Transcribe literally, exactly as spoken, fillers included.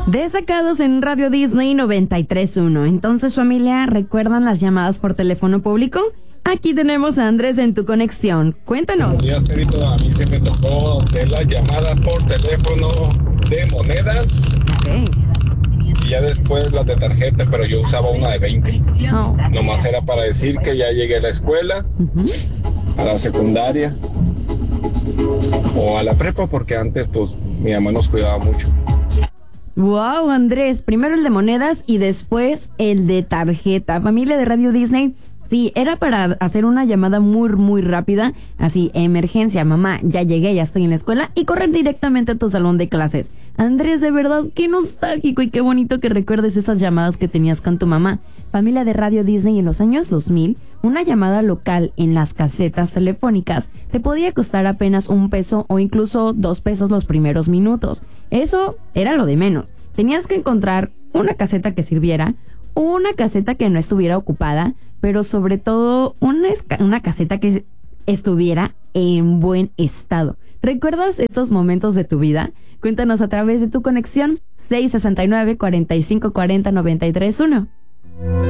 Desacados en Radio Disney noventa y tres punto uno. Entonces, familia, ¿recuerdan las llamadas por teléfono público? Aquí tenemos a Andrés en tu conexión. Cuéntanos. Buenos días, Perito. A mí se me tocó de las llamadas por teléfono de monedas. Okay. Y ya después las de tarjeta, pero yo usaba una de veinte. Oh. Nomás era para decir que ya llegué a la escuela, uh-huh. a la secundaria o a la prepa, porque antes pues mi mamá nos cuidaba mucho. Wow, Andrés, primero el de monedas y después el de tarjeta. Familia de Radio Disney, sí, era para hacer una llamada muy, muy rápida, así, emergencia, mamá, ya llegué, ya estoy en la escuela, y correr directamente a tu salón de clases. Andrés, de verdad, qué nostálgico y qué bonito que recuerdes esas llamadas que tenías con tu mamá. Familia de Radio Disney, en los años dos mil, una llamada local en las casetas telefónicas te podía costar apenas un peso o incluso dos pesos los primeros minutos. Eso era lo de menos. Tenías que encontrar una caseta que sirviera, una caseta que no estuviera ocupada, pero sobre todo una, esca- una caseta que estuviera en buen estado. ¿Recuerdas estos momentos de tu vida? Cuéntanos a través de tu conexión seis sesenta y nueve, cuarenta y cinco cuarenta, noventa y tres uno.